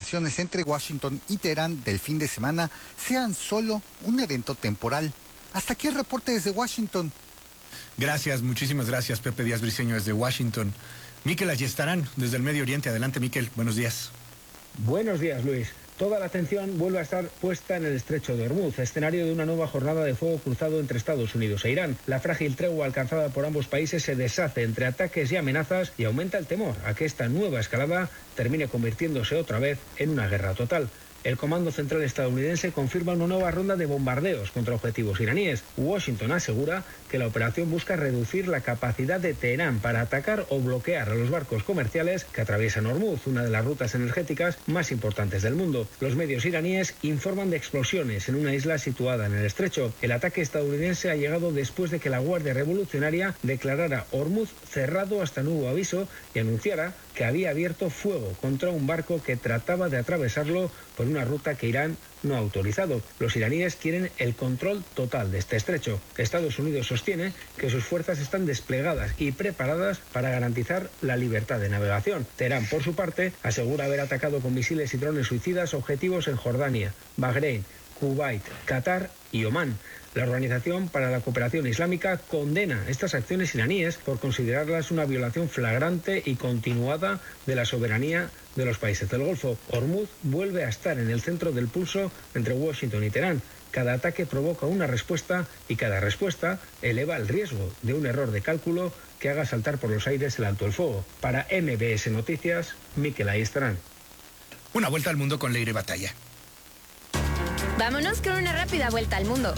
tensiones entre Washington y Teherán del fin de semana sean solo un evento temporal. Hasta aquí el reporte desde Washington. Gracias, muchísimas gracias, Pepe Díaz Briceño desde Washington. Miquel Ayestarán, desde el Medio Oriente. Adelante, Miquel, buenos días. Buenos días, Luis. Toda la atención vuelve a estar puesta en el estrecho de Hormuz, escenario de una nueva jornada de fuego cruzado entre Estados Unidos e Irán. La frágil tregua alcanzada por ambos países se deshace entre ataques y amenazas y aumenta el temor a que esta nueva escalada termine convirtiéndose otra vez en una guerra total. El Comando Central estadounidense confirma una nueva ronda de bombardeos contra objetivos iraníes. Washington asegura que la operación busca reducir la capacidad de Teherán para atacar o bloquear a los barcos comerciales que atraviesan Hormuz, una de las rutas energéticas más importantes del mundo. Los medios iraníes informan de explosiones en una isla situada en el estrecho. El ataque estadounidense ha llegado después de que la Guardia Revolucionaria declarara Hormuz cerrado hasta nuevo aviso y anunciara que había abierto fuego contra un barco que trataba de atravesarlo por una ruta que Irán no ha autorizado. Los iraníes quieren el control total de este estrecho. Estados Unidos sostiene que sus fuerzas están desplegadas y preparadas para garantizar la libertad de navegación. Teherán, por su parte, asegura haber atacado con misiles y drones suicidas objetivos en Jordania, Bahrein, Kuwait, Qatar y Omán. La Organización para la Cooperación Islámica condena estas acciones iraníes por considerarlas una violación flagrante y continuada de la soberanía de los países del Golfo. Hormuz vuelve a estar en el centro del pulso entre Washington y Teherán. Cada ataque provoca una respuesta y cada respuesta eleva el riesgo de un error de cálculo que haga saltar por los aires el alto el fuego. Para MBS Noticias, Miquel Ayestarán. Una vuelta al mundo con Leire Batalla. Vámonos con una rápida vuelta al mundo.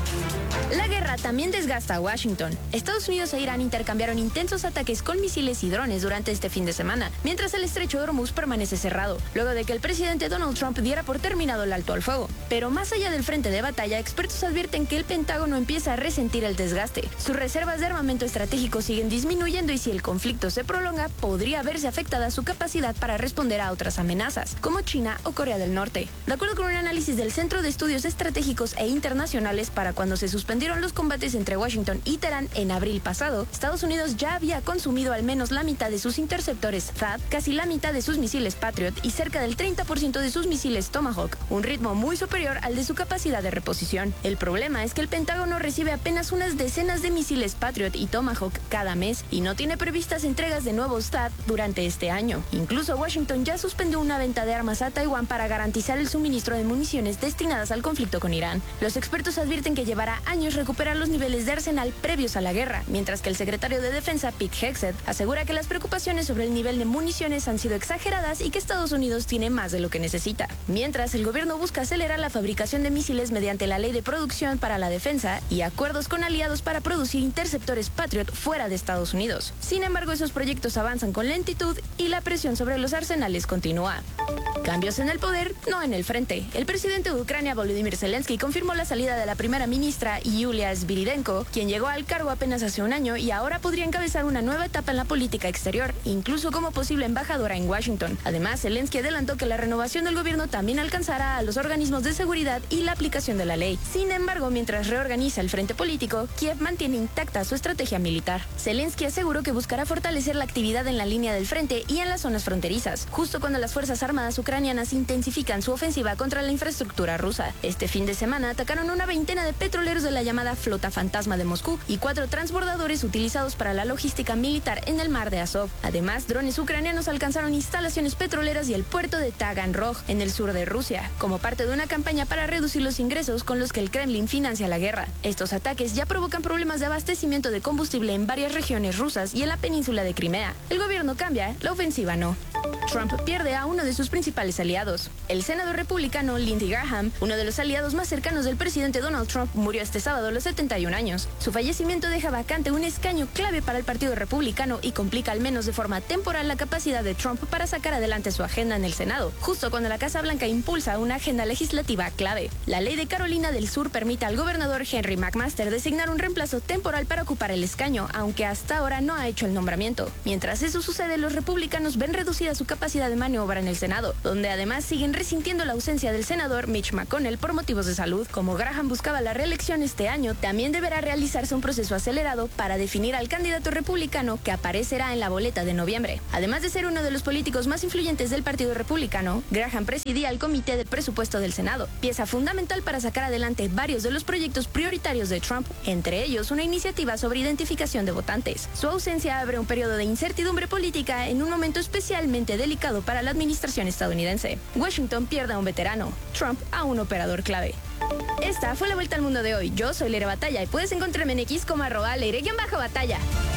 La guerra también desgasta a Washington. Estados Unidos e Irán intercambiaron intensos ataques con misiles y drones durante este fin de semana, mientras el estrecho de Hormuz permanece cerrado, luego de que el presidente Donald Trump diera por terminado el alto al fuego. Pero más allá del frente de batalla, expertos advierten que el Pentágono empieza a resentir el desgaste. Sus reservas de armamento estratégico siguen disminuyendo y si el conflicto se prolonga, podría verse afectada su capacidad para responder a otras amenazas, como China o Corea del Norte. De acuerdo con un análisis del Centro de Estudios Estratégicos e Internacionales, para cuando se suspendieron los combates entre Washington y Teherán en abril pasado, Estados Unidos ya había consumido al menos la mitad de sus interceptores THAAD, casi la mitad de sus misiles Patriot y cerca del 30% de sus misiles Tomahawk, un ritmo muy superior al de su capacidad de reposición. El problema es que el Pentágono recibe apenas unas decenas de misiles Patriot y Tomahawk cada mes y no tiene previstas entregas de nuevos THAAD durante este año. Incluso Washington ya suspendió una venta de armas a Taiwán para garantizar el suministro de municiones destinadas al conflicto con Irán. Los expertos advierten que llevará años recuperar los niveles de arsenal previos a la guerra, mientras que el secretario de Defensa, Pete Hegseth, asegura que las preocupaciones sobre el nivel de municiones han sido exageradas y que Estados Unidos tiene más de lo que necesita. Mientras, el gobierno busca acelerar la fabricación de misiles mediante la Ley de Producción para la Defensa y acuerdos con aliados para producir interceptores Patriot fuera de Estados Unidos. Sin embargo, esos proyectos avanzan con lentitud y la presión sobre los arsenales continúa. Cambios en el poder, no en el frente. El presidente de Ucrania, Volodymyr Zelensky, confirmó la salida de la primera ministra Yulia Sviridenko, quien llegó al cargo apenas hace un año y ahora podría encabezar una nueva etapa en la política exterior, incluso como posible embajadora en Washington. Además, Zelensky adelantó que la renovación del gobierno también alcanzará a los organismos de seguridad y la aplicación de la ley. Sin embargo, mientras reorganiza el frente político, Kiev mantiene intacta su estrategia militar. Zelensky aseguró que buscará fortalecer la actividad en la línea del frente y en las zonas fronterizas, justo cuando las fuerzas armadas ucranianas intensifican su ofensiva contra la infraestructura rusa. Este fin de semana atacaron una veintena de petroleros de la llamada Flota Fantasma de Moscú y 4 transbordadores utilizados para la logística militar en el mar de Azov. Además, drones ucranianos alcanzaron instalaciones petroleras y el puerto de Taganrog en el sur de Rusia, como parte de una campaña para reducir los ingresos con los que el Kremlin financia la guerra. Estos ataques ya provocan problemas de abastecimiento de combustible en varias regiones rusas y en la península de Crimea. El gobierno cambia, la ofensiva no. Trump pierde a uno de sus principales aliados. El senador republicano Lindsey Graham, uno de los aliados más cercanos del presidente Donald Trump, murió este sábado a los 71 años. Su fallecimiento deja vacante un escaño clave para el Partido Republicano y complica al menos de forma temporal la capacidad de Trump para sacar adelante su agenda en el Senado, justo cuando la Casa Blanca impulsa una agenda legislativa clave. La ley de Carolina del Sur permite al gobernador Henry McMaster designar un reemplazo temporal para ocupar el escaño, aunque hasta ahora no ha hecho el nombramiento. Mientras eso sucede, los republicanos ven reducida su capacidad de maniobra en el Senado. donde además siguen resintiendo la ausencia del senador Mitch McConnell por motivos de salud. Como Graham buscaba la reelección este año, también deberá realizarse un proceso acelerado para definir al candidato republicano que aparecerá en la boleta de noviembre. Además de ser uno de los políticos más influyentes del Partido Republicano, Graham presidía el Comité de Presupuesto del Senado, pieza fundamental para sacar adelante varios de los proyectos prioritarios de Trump, entre ellos una iniciativa sobre identificación de votantes. Su ausencia abre un periodo de incertidumbre política en un momento especialmente delicado para la administración estadounidense. Washington pierde a un veterano, Trump a un operador clave. Esta fue la vuelta al mundo de hoy. Yo soy Leire Batalla y puedes encontrarme en X como @leire_batalla.